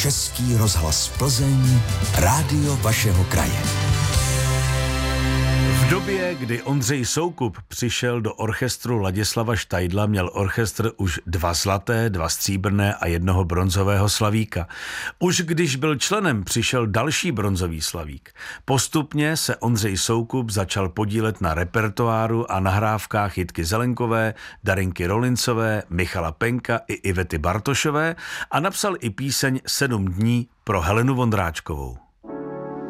Český rozhlas Plzeň, rádio vašeho kraje. V době, kdy Ondřej Soukup přišel do orchestru Ladislava Štajdla, měl orchestr už 2 zlaté, 2 stříbrné a 1 bronzového slavíka. Už když byl členem, přišel další bronzový slavík. Postupně se Ondřej Soukup začal podílet na repertoáru a nahrávkách Jitky Zelenkové, Darinky Rolincové, Michala Penka i Ivety Bartošové a napsal i píseň 7 dní pro Helenu Vondráčkovou.